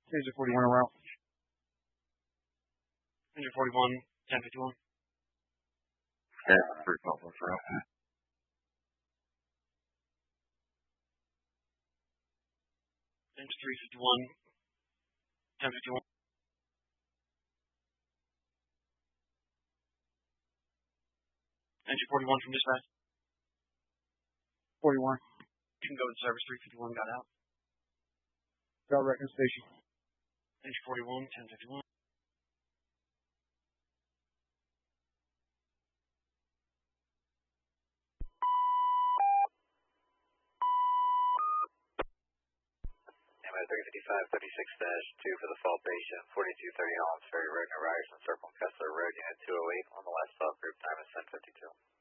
Engine 41 en route. Engine 41, 1051. Yeah, 312 for route. Engine 351, 1051. Engine 41 from dispatch. 41. You can go to service 351, got out. Got wreck in station. Engine 41, 1051. MO 355-36-2 for the fall patient, 4230 Holmes Ferry Road, Ryerson Circle, Kessler Road, Unit 208 on the last stop, group time is 1052.